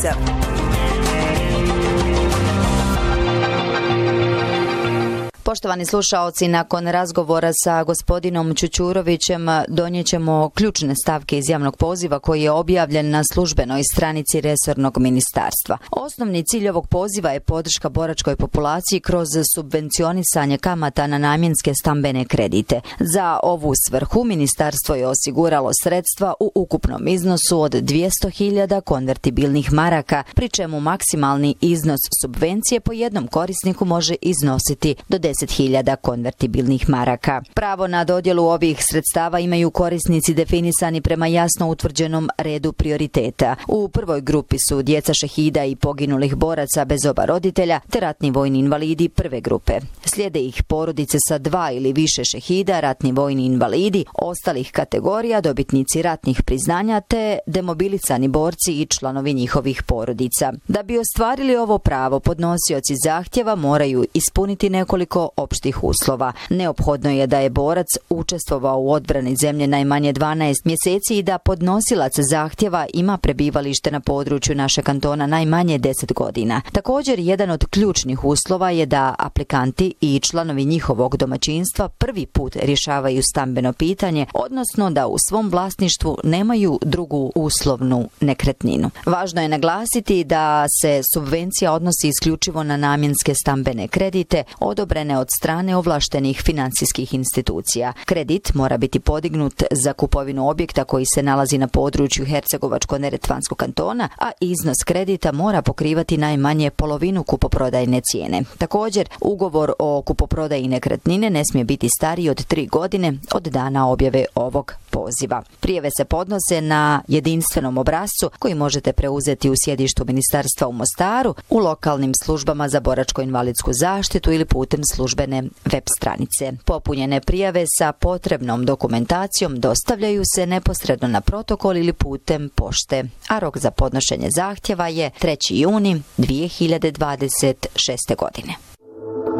Studenica. Poštovani slušaoci, nakon razgovora sa gospodinom Čučurovićem donijet ćemo ključne stavke iz javnog poziva koji je objavljen na službenoj stranici resornog ministarstva. Osnovni cilj ovog poziva je podrška boračkoj populaciji kroz subvencionisanje kamata na namjenske stambene kredite. Za ovu svrhu ministarstvo je osiguralo sredstva u ukupnom iznosu od 200.000 konvertibilnih maraka, pri čemu maksimalni iznos subvencije po jednom korisniku može iznositi do 10.000 konvertibilnih maraka. Pravo na dodjelu ovih sredstava imaju korisnici definisani prema jasno utvrđenom redu prioriteta. U prvoj grupi su djeca šehida i poginulih boraca bez oba roditelja, te ratni vojni invalidi prve grupe. Slijede ih porodice sa 2 ili više šehida, ratni vojni invalidi, ostalih kategorija, dobitnici ratnih priznanja te demobilisani borci i članovi njihovih porodica. Da bi ostvarili ovo pravo, podnosioci zahtjeva moraju ispuniti nekoliko opštih uslova. Neophodno je da je borac učestvovao u odbrani zemlje najmanje 12 mjeseci i da podnosilac zahtjeva ima prebivalište na području našeg kantona najmanje 10 godina. Također, jedan od ključnih uslova je da aplikanti i članovi njihovog domaćinstva prvi put rješavaju stambeno pitanje, odnosno da u svom vlasništvu nemaju drugu uslovnu nekretninu. Važno je naglasiti da se subvencija odnosi isključivo na namjenske stambene kredite odobrene od strane ovlaštenih financijskih institucija. Kredit mora biti podignut za kupovinu objekta koji se nalazi na području Hercegovačko-neretvanskog kantona, a iznos kredita mora pokrivati najmanje polovinu kupoprodajne cijene. Također, ugovor o kupoprodaji nekretnine ne smije biti stariji od 3 godine od dana objave ovog poziva. Prijave se podnose na jedinstvenom obrascu koji možete preuzeti u sjedištu ministarstva u Mostaru, u lokalnim službama za boračko-invalidsku zaštitu ili putem službene web stranice. Popunjene prijave sa potrebnom dokumentacijom dostavljaju se neposredno na protokol ili putem pošte, a rok za podnošenje zahtjeva je 3. juni 2026. godine.